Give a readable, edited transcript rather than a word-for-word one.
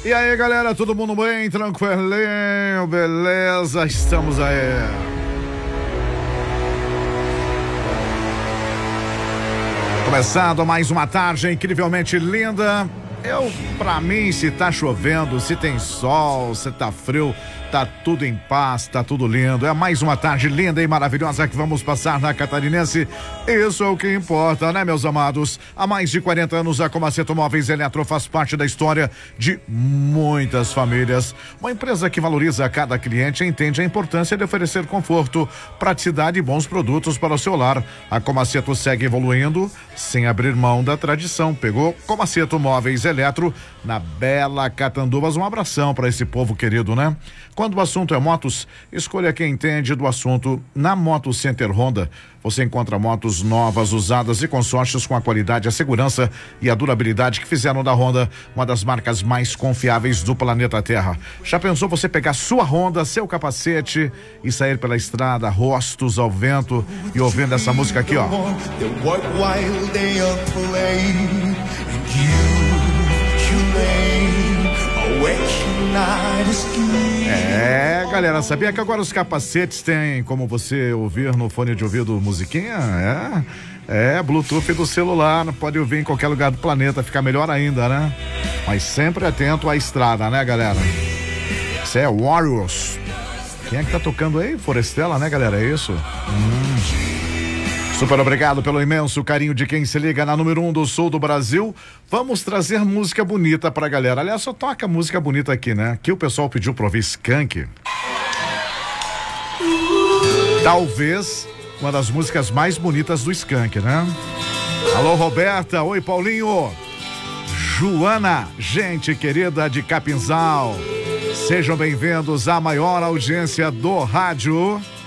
E aí, galera, todo mundo bem? Tranquilinho? Beleza? Estamos aí. Começando mais uma tarde incrivelmente linda. Pra mim, se tá chovendo, se tem sol, se tá frio, tá tudo em paz, tá tudo lindo. É mais uma tarde linda e maravilhosa que vamos passar na Catarinense. Isso é o que importa, né, meus amados? Há mais de 40 anos, a Comaceto Móveis Eletro faz parte da história de muitas famílias. Uma empresa que valoriza cada cliente e entende a importância de oferecer conforto, praticidade e bons produtos para o seu lar. A Comaceto segue evoluindo sem abrir mão da tradição. Pegou Comaceto Móveis Eletro na bela Catanduvas. Um abração para esse povo querido, né? Quando o assunto é motos, escolha quem entende do assunto. Na Moto Center Honda, você encontra motos novas, usadas e consórcios com a qualidade, a segurança e a durabilidade que fizeram da Honda uma das marcas mais confiáveis do planeta Terra. Já pensou você pegar sua Honda, seu capacete e sair pela estrada, rostos ao vento e ouvindo essa música aqui, ó? É, galera, sabia que agora os capacetes têm como você ouvir no fone de ouvido musiquinha? Bluetooth do celular, pode ouvir em qualquer lugar do planeta, fica melhor ainda, né? Mas sempre atento à estrada, né, galera? Isso é Warriors. Quem é que tá tocando aí? Forestella, né, galera? É isso? Super obrigado pelo imenso carinho de quem se liga na número 1 do sul do Brasil. Vamos trazer música bonita pra galera. Aliás, só toca música bonita aqui, né? Aqui o pessoal pediu pra ouvir Skank. Talvez uma das músicas mais bonitas do Skank, né? Alô, Roberta. Oi, Paulinho. Joana, gente querida de Capinzal. Sejam bem-vindos à maior audiência do rádio.